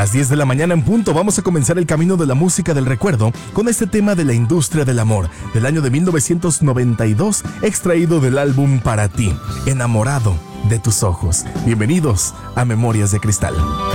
las 10 de la mañana en punto vamos a comenzar el camino de la música del recuerdo con este tema de la industria del amor del año de 1992, extraído del álbum Para ti, Enamorado de tus ojos. Bienvenidos a Memorias de Cristal.